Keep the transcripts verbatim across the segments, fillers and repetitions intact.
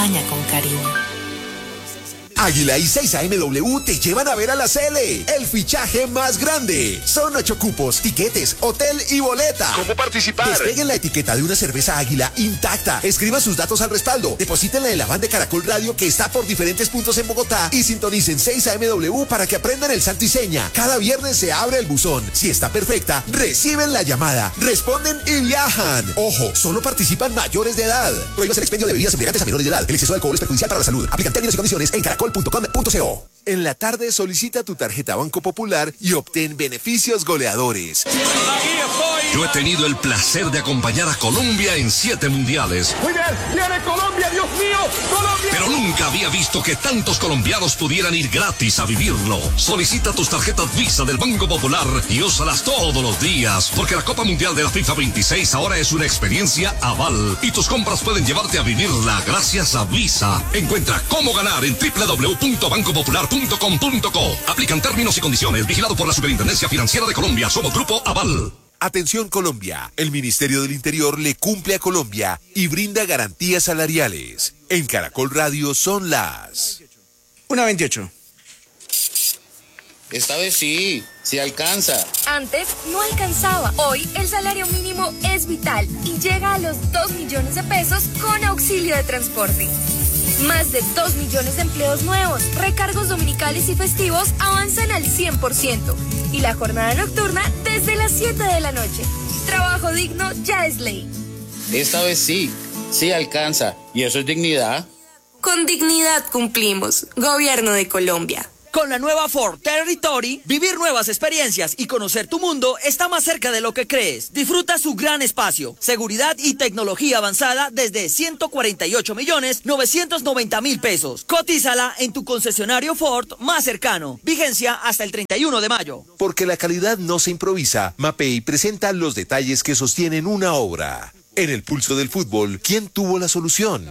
con cariño. Águila y seis A M W te llevan a ver a la Cele, el fichaje más grande. Son ocho cupos, tiquetes, hotel y boleta. ¿Cómo participar? Despeguen la etiqueta de una cerveza Águila intacta. Escriban sus datos al respaldo. Deposítenla en la van de Caracol Radio que está por diferentes puntos en Bogotá y sintonicen seis A M W para que aprendan el santo y seña. Cada viernes se abre el buzón. Si está perfecta, reciben la llamada, responden y viajan. Ojo, solo participan mayores de edad. Prohíbas el expendio de bebidas embriagantes a menores de edad. El exceso de alcohol es perjudicial para la salud. Aplican términos y condiciones en caracol punto com punto co. En la tarde solicita tu tarjeta Banco Popular y obtén beneficios goleadores. Yo he tenido el placer de acompañar a Colombia en siete mundiales. Muy bien, viene Colombia, Dios mío, Colombia. Pero nunca había visto que tantos colombianos pudieran ir gratis a vivirlo. Solicita tus tarjetas Visa del Banco Popular y úsalas todos los días, porque la Copa Mundial de la FIFA veintiséis ahora es una experiencia aval y tus compras pueden llevarte a vivirla gracias a Visa. Encuentra cómo ganar en doble u doble u doble u punto banco popular punto com punto co. Aplican términos y condiciones. Vigilado por la Superintendencia Financiera de Colombia. Somos Grupo Aval. Atención Colombia, el Ministerio del Interior le cumple a Colombia y brinda garantías salariales. En Caracol Radio son las una veintiocho. Esta vez sí, sí alcanza. Antes no alcanzaba. Hoy el salario mínimo es vital y llega a los dos millones de pesos con auxilio de transporte. Más de dos millones de empleos nuevos, recargos dominicales y festivos avanzan al cien por ciento. Y la jornada nocturna desde las siete de la noche. Trabajo digno ya es ley. Esta vez sí, sí alcanza. ¿Y eso es dignidad? Con dignidad cumplimos. Gobierno de Colombia. Con la nueva Ford Territory, vivir nuevas experiencias y conocer tu mundo está más cerca de lo que crees. Disfruta su gran espacio, seguridad y tecnología avanzada desde ciento cuarenta y ocho millones novecientos noventa mil pesos. Cotízala en tu concesionario Ford más cercano. Vigencia hasta el treinta y uno de mayo. Porque la calidad no se improvisa, Mapei presenta los detalles que sostienen una obra. En el pulso del fútbol, ¿quién tuvo la solución?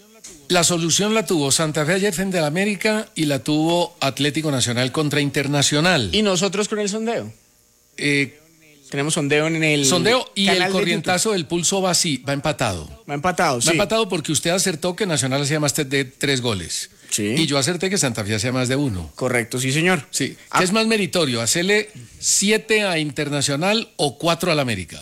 La solución la tuvo Santa Fe ayer frente al América y la tuvo Atlético Nacional contra Internacional. ¿Y nosotros con el sondeo? Eh, Tenemos sondeo en el Sondeo y canal el corrientazo del pulso va así, va empatado. Va empatado, sí. Va empatado porque usted acertó que Nacional hacía más de tres goles. Sí. Y yo acerté que Santa Fe hacía más de uno. Correcto, sí, señor. Sí. Ah. ¿Qué es más meritorio? ¿Hacerle siete a Internacional o cuatro al América?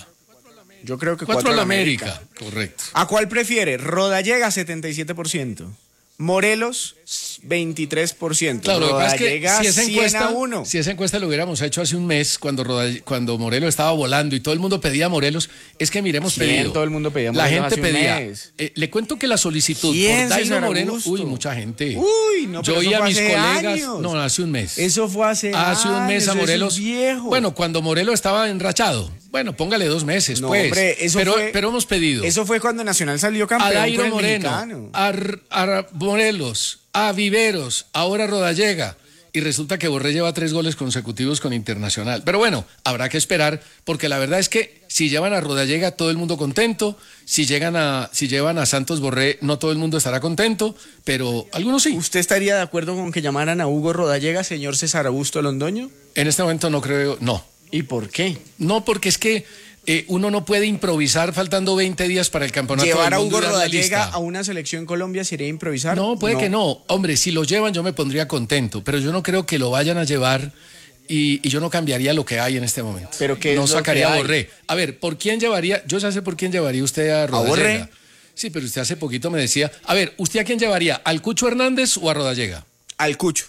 Yo creo que cuatro, cuatro al al América. América. Correcto. ¿A cuál prefiere? Rodallega, setenta y siete por ciento. Morelos, veintitrés por ciento. Claro, lo que pasa es que Rodallega, si esa, encuesta, cien a uno. si esa encuesta lo hubiéramos hecho hace un mes, cuando, Rodall- cuando Morelos estaba volando y todo el mundo pedía a Morelos, es que miremos ¿Quién? pedido. Todo el mundo pedía a La Morelos gente hace un pedía. mes. Eh, le cuento que la solicitud ¿Quién, por Dairo César Moreno, Augusto? uy, mucha gente. Uy, no, Yo pero eso oía a fue mis hace colegas, años. no, hace un mes. Eso fue hace Hace un mes años, a eso Morelos. es viejo. Bueno, cuando Morelos estaba enrachado. Bueno, póngale dos meses, No, pues. hombre, eso pero, fue- pero hemos pedido. Eso fue cuando Nacional salió A campeón Dairo con el Moreno, mexicano. a, R- a Morelos, a Viveros, ahora a Rodallega. Y resulta que Borré lleva tres goles consecutivos con Internacional. Pero bueno, habrá que esperar, porque la verdad es que si llevan a Rodallega, todo el mundo contento. Si llegan a, si llevan a Santos Borré, no todo el mundo estará contento, pero algunos sí. ¿Usted estaría de acuerdo con que llamaran a Hugo Rodallega, señor César Augusto Londoño? En este momento no creo, no. ¿Y por qué? No, porque es que eh, uno no puede improvisar faltando veinte días para el campeonato ¿Llevar del a mundo Hugo y dar la Rodallega lista. a una selección Colombia sería improvisar? No, puede que no. Hombre, si lo llevan yo me pondría contento, pero yo no creo que lo vayan a llevar y, y yo no cambiaría lo que hay en este momento. ¿Pero qué es no lo sacaría que a hay? Borré. A ver, ¿por quién llevaría? Yo ya sé por quién llevaría usted a Rodallega. Borré? Sí, pero usted hace poquito me decía, a ver, ¿usted a quién llevaría? ¿Al Cucho Hernández o a Rodallega? Al Cucho.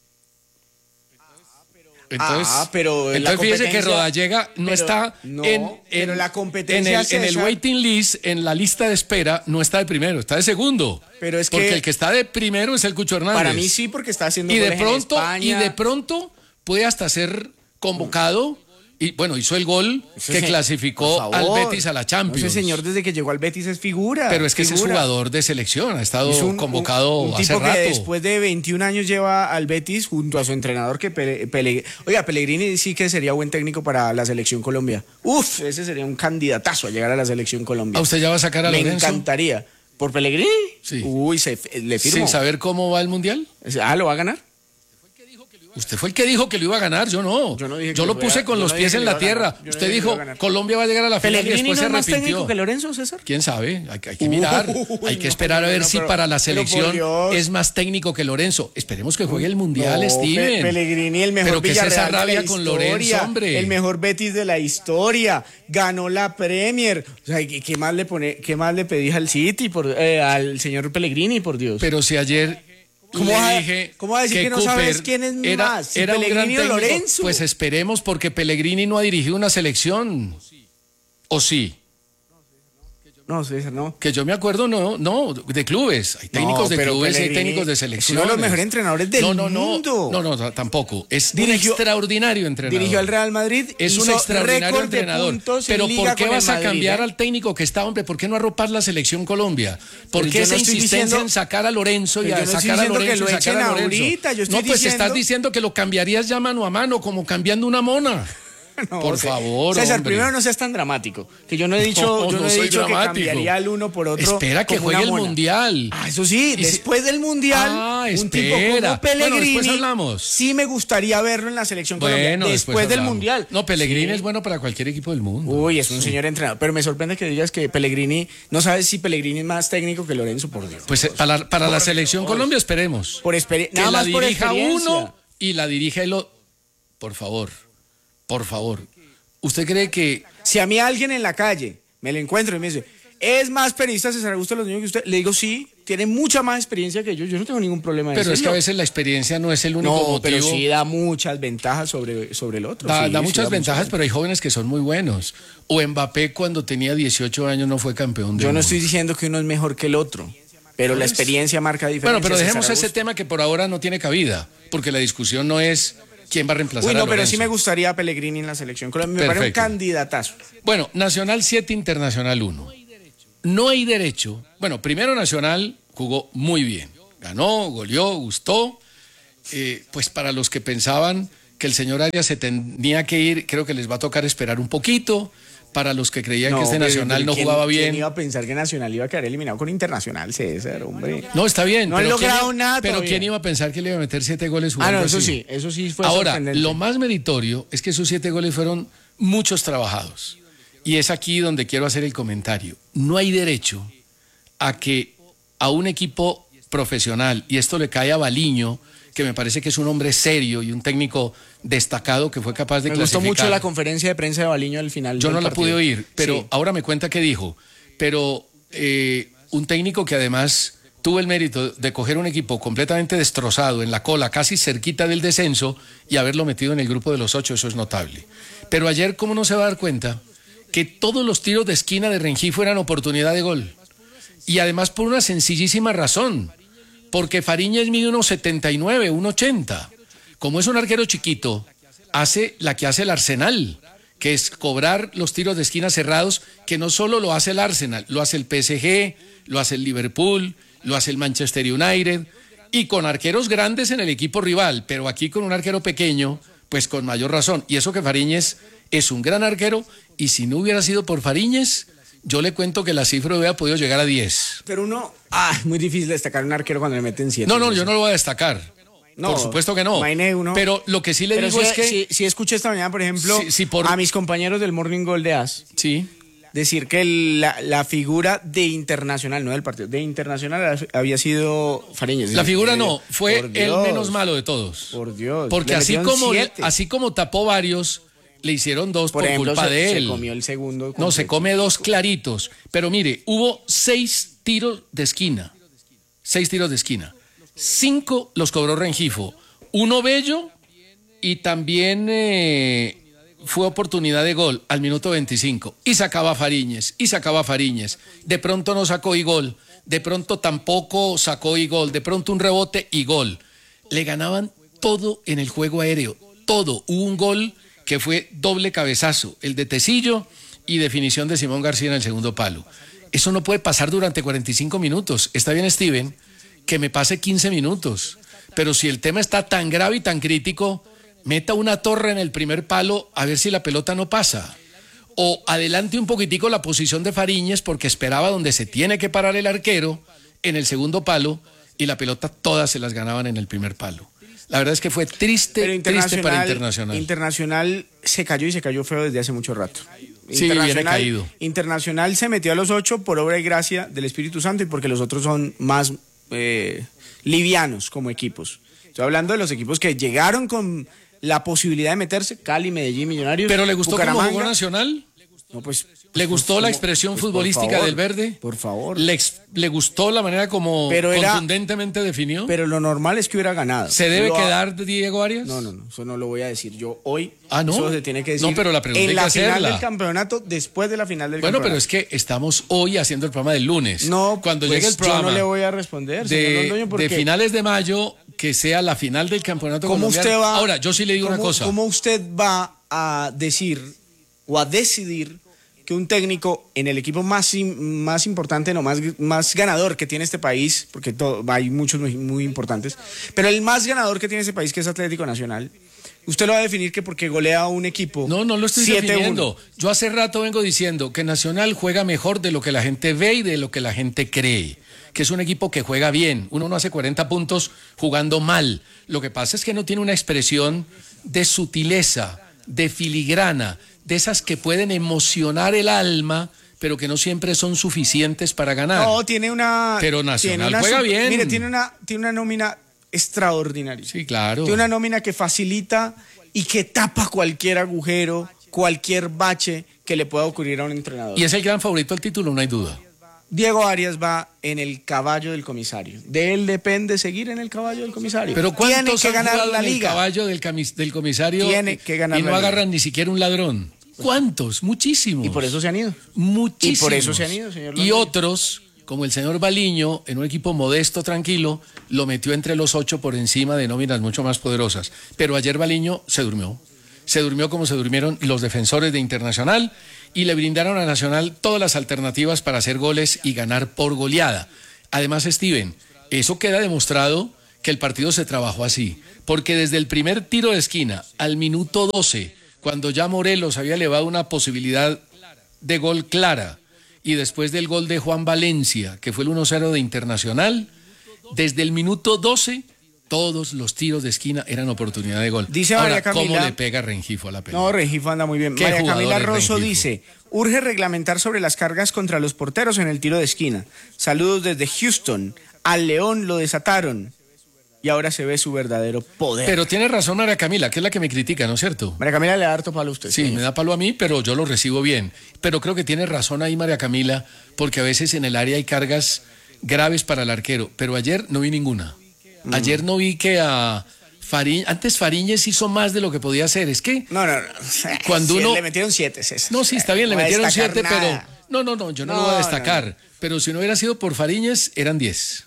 Entonces, Ah, pero la entonces fíjese que competencia- Rodallega no pero está no, en, en- pero la competencia, en el, en el César- waiting list, en la lista de espera, no está de primero, está de segundo. Pero es porque que- el que está de primero es el Cucho Hernández. Para mí sí, porque está haciendo y de goles en pronto España. y de pronto puede hasta ser convocado y bueno, hizo el gol Ese que se- clasificó por al favor. Betis a la Champions. Ese señor desde que llegó al Betis es figura. Pero es que ese es figura. jugador de selección, ha estado Es un- convocado un, un hace tipo rato. que después de veintiún años lleva al Betis junto a su entrenador que Pele, Pele- oiga, Pellegrini sí que sería buen técnico para la selección Colombia. Uf, ese sería un candidatazo a llegar a la selección Colombia. ¿A usted ya va a sacar a Me Lorenzo? encantaría. ¿Por Pellegrini? Sí. Uy, se, le firmo. Sin saber cómo va el Mundial. Ah, ¿lo va a ganar? Usted fue el que dijo que lo iba a ganar, yo no. Yo, no dije yo que lo puse con los pies en la tierra. Usted dijo, Colombia va a llegar a la final y después no se es más arrepintió. técnico que Lorenzo, César? ¿Quién sabe? Hay, hay que mirar. Uy, hay que no, esperar a ver no, si pero, para la selección es más técnico que Lorenzo. Esperemos que juegue el Mundial, no, Steven. Pe Pellegrini, el mejor pero ¿qué es esa Villarreal rabia de la con historia, Lorenzo, hombre? El mejor Betis de la historia. Ganó la Premier. O sea, ¿qué, qué más le pone, qué más le pedí al City, por, eh, al señor Pellegrini, por Dios? Pero si ayer... ¿Cómo le va, dije ¿Cómo va a decir que, que no Cooper sabes quién es era, más? Si era Pellegrini un o gran técnico, Lorenzo. pues esperemos porque Pellegrini no ha dirigido una selección. ¿O sí? No, César, no. Que yo me acuerdo, no, no, de clubes. Hay técnicos no, de clubes y hay técnicos de es selecciones. uno de los mejores entrenadores del no, no, mundo. No, no, no, tampoco. Es Dirigió, un extraordinario entrenador. Dirigió al Real Madrid. Es un extraordinario entrenador. Pero ¿por qué vas Madrid, a cambiar eh? al técnico que está, hombre? ¿Por qué no arropar la selección Colombia? ¿Por pero qué esa no insistencia diciendo, en sacar a Lorenzo y a no sacar a Lorenzo que y sacar a Lorenzo? Ahorita, yo estoy no, pues diciendo... estás diciendo que lo cambiarías ya mano a mano, como cambiando una mona. No, por sé. favor, César, hombre. primero no seas tan dramático. Que yo no he dicho, no, yo no no he soy dicho dramático. que cambiaría el uno por otro. Espera que juegue el Mundial. Ah, eso sí, y después si... del Mundial, ah, un tipo como Pellegrini, bueno, después hablamos. Sí me gustaría verlo en la selección bueno, colombiana. Después, después del Mundial. No, Pellegrini sí. es bueno para cualquier equipo del mundo. Uy, es un sí. señor entrenador. Pero me sorprende que digas que Pellegrini, no sabes si Pellegrini es más técnico que Lorenzo, por Dios. Pues para, para por la selección Dios. Colombia esperemos. Por experiencia. Que Nada la más por dirija experiencia. uno y la dirija el otro. Por favor, por favor. ¿Usted cree que si a mí alguien en la calle me lo encuentro y me dice, es más periodista César Augusto los niños que usted, le digo sí, tiene mucha más experiencia que yo, yo no tengo ningún problema de Pero decirlo. es que a veces la experiencia no es el único no, motivo. pero sí da muchas ventajas sobre, sobre el otro. Da, sí, da sí, muchas da ventajas, muchas... pero hay jóvenes que son muy buenos. O Mbappé cuando tenía dieciocho años no fue campeón de Yo no mundo. estoy diciendo que uno es mejor que el otro, pero pues, la experiencia marca diferencia. Bueno, pero dejemos ese tema que por ahora no tiene cabida, porque la discusión no es quién va a reemplazar Uy, no, a Lorenzo. Pero sí me gustaría a Pellegrini en la selección. Me parece un candidatazo. Bueno, Nacional siete, Internacional uno. No hay derecho. Bueno, primero Nacional jugó muy bien. Ganó, goleó, gustó. Eh, pues para los que pensaban que el señor Arias se tenía que ir, creo que les va a tocar esperar un poquito. Para los que creían no, que este Nacional pero, pero no ¿quién, jugaba bien. ¿Quién iba a pensar que Nacional iba a quedar eliminado con Internacional, César, hombre? No, está bien. No han logrado ¿quién, nada Pero todavía. ¿quién iba a pensar que le iba a meter siete goles jugando Ah, no, eso así? sí, eso sí fue Ahora, sorprendente. lo más meritorio es que esos siete goles fueron muchos trabajados. Y es aquí donde quiero hacer el comentario. No hay derecho a que a un equipo profesional, y esto le cae a Baliño, que me parece que es un hombre serio y un técnico destacado que fue capaz de me clasificar. Me gustó mucho la conferencia de prensa de Baliño al final. Yo del no la partido. pude oír, pero sí. ahora me cuenta qué dijo. Pero eh, un técnico que además tuvo el mérito de coger un equipo completamente destrozado en la cola, casi cerquita del descenso, y haberlo metido en el grupo de los ocho, eso es notable. Pero ayer, ¿cómo no se va a dar cuenta que todos los tiros de esquina de Rengifo eran oportunidad de gol? Y además por una sencillísima razón. Porque Fariñez mide uno setenta y nueve, uno ochenta. Como es un arquero chiquito, hace la que hace el Arsenal, que es cobrar los tiros de esquina cerrados, que no solo lo hace el Arsenal, lo hace el P S G, lo hace el Liverpool, lo hace el Manchester United, y con arqueros grandes en el equipo rival, pero aquí con un arquero pequeño, pues con mayor razón. Y eso que Fariñez es un gran arquero, y si no hubiera sido por Fariñez, yo le cuento que la cifra hubiera podido llegar a diez. Pero uno, ah, es muy difícil destacar un arquero cuando le meten siete. No, no, yo no lo voy a destacar. No, por supuesto que no. Uno, pero lo que sí le digo si, es que... Si, si escuché esta mañana, por ejemplo, si, si por... a mis compañeros del Morning Gold de A S, sí. decir que la, la figura de Internacional, no del partido, de Internacional había sido Fariñez. La figura no, fue el menos malo de todos. Por Dios. Porque así como, así como tapó varios... Le hicieron dos por, por ejemplo, culpa se, de él. Se comió el segundo. Completo. No, se come dos claritos. Pero mire, hubo seis tiros de esquina. Seis tiros de esquina. Cinco los cobró Rengifo. Uno Bello y también eh, fue oportunidad de gol al minuto veinticinco. Y sacaba Fariñez, y sacaba Fariñez. De pronto no sacó y gol. De pronto tampoco sacó y gol. De pronto un rebote y gol. Le ganaban todo en el juego aéreo. Todo. Hubo un gol que fue doble cabezazo, el de Tecillo y definición de Simón García en el segundo palo. Eso no puede pasar durante cuarenta y cinco minutos. Está bien, Steven, que me pase quince minutos, pero si el tema está tan grave y tan crítico, meta una torre en el primer palo a ver si la pelota no pasa. O adelante un poquitico la posición de Fariñez porque esperaba donde se tiene que parar el arquero en el segundo palo y la pelota todas se las ganaban en el primer palo. La verdad es que fue triste, triste para Internacional. Internacional se cayó y se cayó feo desde hace mucho rato. Sí, viene caído. Internacional se metió a los ocho por obra y gracia del Espíritu Santo y porque los otros son más eh, livianos como equipos. Estoy hablando de los equipos que llegaron con la posibilidad de meterse, Cali, Medellín, Millonarios. ¿Pero le gustó Bucaramanga. cómo jugó Nacional? No, pues, ¿Le gustó pues, la como, expresión pues, futbolística favor, del verde? Por favor. ¿Le, ex, ¿Le gustó la manera como pero era, contundentemente definió? Pero lo normal es que hubiera ganado. ¿Se debe lo, quedar Diego Arias? No, no, no, eso no lo voy a decir yo hoy. Ah, ¿no? Eso se tiene que decir no, pero la pregunta en hay la que final hacerla. del campeonato, después de la final del bueno, campeonato. Bueno, pero es que estamos hoy haciendo el programa del lunes. No, cuando pues llegue el programa yo no le voy a responder, de, señor Londoño, porque de finales de mayo, que sea la final del campeonato ¿cómo colombiano. usted va, Ahora, yo sí le digo ¿cómo, una cosa. ¿Cómo usted va a decir o a decidir que un técnico en el equipo más, más importante, no más, más ganador que tiene este país, porque todo, hay muchos muy, muy importantes, pero el más ganador que tiene este país, que es Atlético Nacional, usted lo va a definir que porque golea a un equipo. No, no lo estoy definiendo. Yo hace rato vengo diciendo que Nacional juega mejor de lo que la gente ve y de lo que la gente cree. Que es un equipo que juega bien. Uno no hace cuarenta puntos jugando mal. Lo que pasa es que no tiene una expresión de sutileza, de filigrana, de esas que pueden emocionar el alma, pero que no siempre son suficientes para ganar. No, tiene una... Pero Nacional una, juega bien. Mire, tiene una, tiene una nómina extraordinaria. Sí, claro. Tiene una nómina que facilita y que tapa cualquier agujero, cualquier bache que le pueda ocurrir a un entrenador. Y es el gran favorito al título, no hay duda. Diego Arias va en el caballo del comisario. De él depende seguir en el caballo del comisario. Pero ¿cuántos tiene que han ganar jugado la en liga? El caballo del, camis, del comisario tiene que ganar y no la agarran liga. Ni siquiera un ladrón. ¿Cuántos? Muchísimos. Y por eso se han ido. Muchísimos. Y por eso se han ido, señor Londoño. Y otros, como el señor Baliño, en un equipo modesto, tranquilo, lo metió entre los ocho por encima de nóminas mucho más poderosas. Pero ayer Baliño se durmió. Se durmió como se durmieron los defensores de Internacional y le brindaron a Nacional todas las alternativas para hacer goles y ganar por goleada. Además, Steven, eso queda demostrado que el partido se trabajó así, porque desde el primer tiro de esquina al minuto doce, cuando ya Morelos había elevado una posibilidad de gol clara, y después del gol de Juan Valencia, que fue el uno cero de Internacional, desde el minuto doce, todos los tiros de esquina eran oportunidad de gol. Dice Ahora, María Camila, ¿cómo le pega Rengifo a la pelota? No, Rengifo anda muy bien. María Camila Rosso dice, urge reglamentar sobre las cargas contra los porteros en el tiro de esquina. Saludos desde Houston. Al León lo desataron y ahora se ve su verdadero poder. Pero tiene razón María Camila, que es la que me critica, ¿no es cierto? María Camila le da harto palo a usted. Sí, señor. Me da palo a mí, pero yo lo recibo bien. Pero creo que tiene razón ahí María Camila, porque a veces en el área hay cargas graves para el arquero, pero ayer no vi ninguna. Mm. Ayer no vi que a Fariñez, antes Fariñez hizo más de lo que podía hacer, es que... No, no, no. Cuando sí, uno... le metieron siete, César. No, sí, está bien, le no metieron siete, nada. pero... No, no, no, yo no, no lo voy a destacar. No, no. Pero si no hubiera sido por Fariñez, eran diez.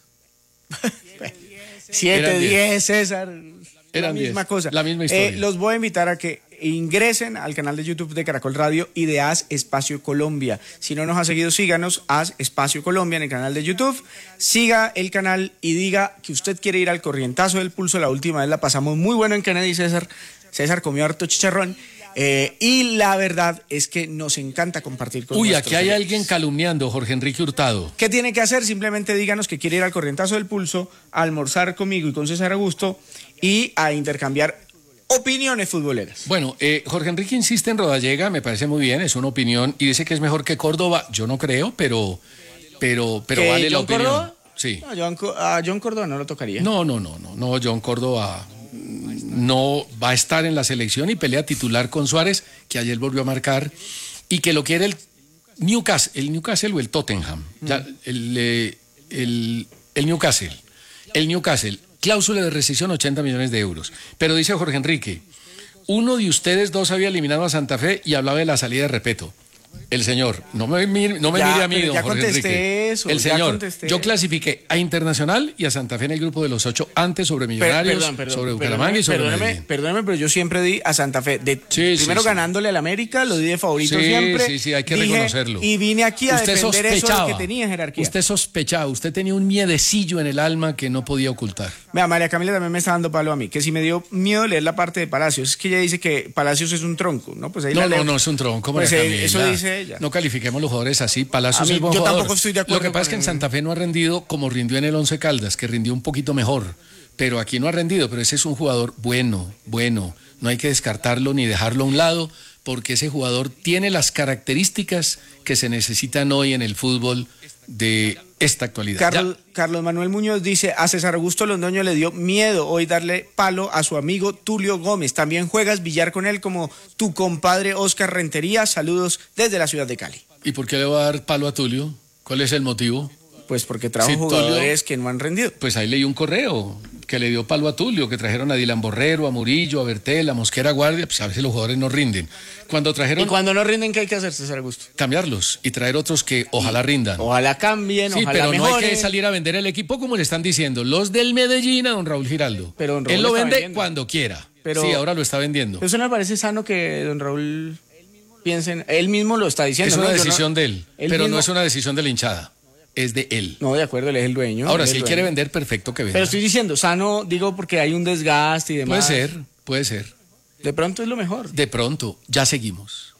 Siete, diez, César. Eran la misma diez, cosa. La misma historia. Eh, los voy a invitar a que ingresen al canal de YouTube de Caracol Radio y de Haz Espacio Colombia. Si no nos ha seguido, síganos, Haz Espacio Colombia en el canal de YouTube. Siga el canal y diga que usted quiere ir al corrientazo del pulso. La última vez la pasamos muy bueno en Kennedy, César. César comió harto chicharrón. Eh, y la verdad es que nos encanta compartir con Uy, nuestros aquí hay clientes. alguien calumniando, Jorge Enrique Hurtado. ¿Qué tiene que hacer? Simplemente díganos que quiere ir al corrientazo del pulso, a almorzar conmigo y con César Augusto y a intercambiar opiniones futboleras. Bueno, eh, Jorge Enrique insiste en Rodallega, me parece muy bien, es una opinión, y dice que es mejor que Córdoba. Yo no creo, pero, pero, pero vale John la opinión. Córdoba? Sí. No, John, a John Córdoba no lo tocaría. No, no, no, no, no, John Córdoba no va a estar en la selección y pelea titular con Suárez, que ayer volvió a marcar, y que lo quiere el Newcastle, el Newcastle o el Tottenham, mm. ya, el, el, el, el Newcastle, el Newcastle, cláusula de rescisión ochenta millones de euros. Pero dice Jorge Enrique, uno de ustedes dos había eliminado a Santa Fe y hablaba de la salida de Repeto. El señor, no me, mire, no me ya, mire a mí, don ya Jorge contesté Enrique. Eso, el ya señor, contesté. Yo clasifiqué a Internacional y a Santa Fe en el grupo de los ocho, antes sobre Millonarios, perdón, perdón, sobre Bucaramanga y sobre perdóneme, Medellín. Perdóneme, pero yo siempre di a Santa Fe, de, sí, primero sí, ganándole al América, lo di de favorito sí, siempre. Sí, sí, hay que dije, reconocerlo. Y vine aquí a usted defender sospechaba, eso de que tenía jerarquía. Usted sospechaba, usted tenía un miedecillo en el alma que no podía ocultar. Vea, María Camila también me está dando palo a mí, que si me dio miedo leer la parte de Palacios, es que ella dice que Palacios es un tronco, ¿no? Pues ahí no, la no, leo. no es un tronco, María pues, Camila. Eso dice ella. No califiquemos los jugadores así. Palacios A mí, es buen yo jugador. tampoco estoy de acuerdo Lo que pasa es que en con- Santa Fe no ha rendido como rindió en el Once Caldas, que rindió un poquito mejor. Pero aquí no ha rendido, pero ese es un jugador bueno, bueno. No hay que descartarlo ni dejarlo a un lado, porque ese jugador tiene las características que se necesitan hoy en el fútbol de esta actualidad. Carlos, Carlos Manuel Muñoz dice, a César Augusto Londoño le dio miedo hoy darle palo a su amigo Tulio Gómez. También juegas billar con él como tu compadre Oscar Rentería. Saludos desde la ciudad de Cali. ¿Y por qué le va a dar palo a Tulio? ¿Cuál es el motivo? Pues porque trajo Sí, jugadores Tulio- que no han rendido. Pues ahí leí un correo que le dio palo a Tulio, que trajeron a Dylan Borrero, a Murillo, a Bertel, a Mosquera Guardia, pues a veces los jugadores no rinden. Cuando trajeron... Y cuando no rinden, ¿qué hay que hacer, César Augusto? Cambiarlos y traer otros que ojalá rindan. Ojalá cambien, Sí, ojalá pero no hay mejoren. que salir a vender el equipo como le están diciendo los del Medellín a don Raúl Giraldo. Pero don Raúl Él lo está vende vendiendo. cuando quiera. Pero- sí, ahora lo está vendiendo. Eso no me parece sano que don Raúl piense en... Él mismo lo está diciendo. Es una ¿no? Yo no- decisión de él, él pero mismo- no es una decisión de la hinchada, es de él. No, de acuerdo, él es el dueño. Ahora, es si el él quiere dueño. vender, perfecto que venda. Pero estoy diciendo, sano, digo, porque hay un desgaste y Puede demás. ser, puede ser. De pronto es lo mejor. De pronto, ya seguimos.